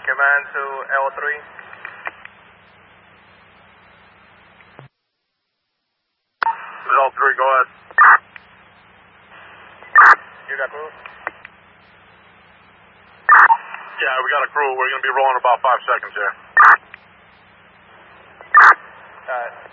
Command to L3. L3, go ahead. You got crew? Yeah, we got a crew. We're going to be rolling about 5 seconds here.